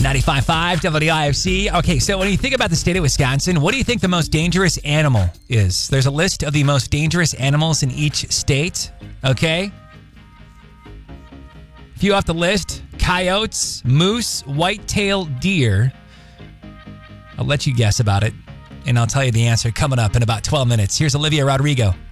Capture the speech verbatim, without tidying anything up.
ninety-five point five W I F C. Okay, so when you think about the state of Wisconsin, what do you think the most dangerous animal is? There's a list of the most dangerous animals in each state, okay? A few off the list: coyotes, moose, white-tailed deer. I'll let you guess about it, and I'll tell you the answer coming up in about twelve minutes. Here's Olivia Rodrigo.